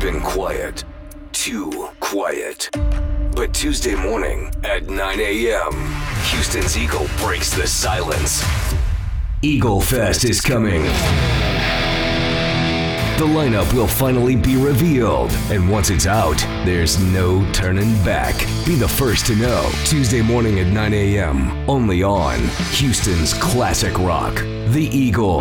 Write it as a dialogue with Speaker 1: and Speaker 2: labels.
Speaker 1: been quiet. Too quiet. But Tuesday morning at 9 a.m., Houston's Eagle breaks the silence. Eagle Fest is coming. The lineup will finally be revealed, and once it's out, there's no turning back. Be the first to know. Tuesday morning at 9 a.m., only on Houston's Classic Rock, The Eagle.